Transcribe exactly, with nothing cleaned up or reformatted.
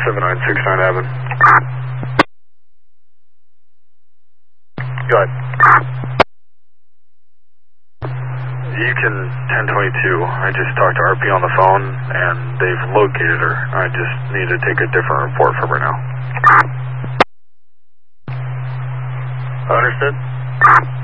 seven nine six nine Avenue. Go ahead. You can ten twenty-two. I just talked to R P on the phone, and they've located her. I just need to take a different report from her now. Understood.